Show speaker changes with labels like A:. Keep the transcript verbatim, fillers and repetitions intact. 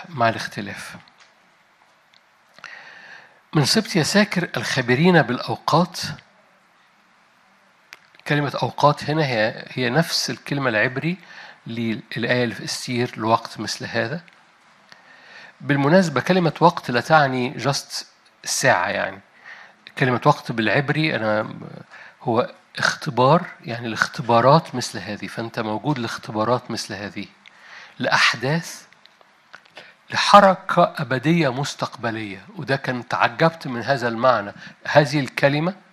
A: مع الاختلاف. من سبط يساكر الخبيرين بالأوقات. كلمة أوقات هنا هي هي نفس الكلمة العبري للآية اللي في استير لوقت مثل هذا. بالمناسبة كلمة وقت لا تعني جست الساعة، يعني كلمة وقت بالعبري أنا هو اختبار، يعني الاختبارات مثل هذه، فأنت موجود لاختبارات مثل هذه، لأحداث، لحركة أبدية مستقبلية. وده كان تعجبت من هذا المعنى. هذه الكلمة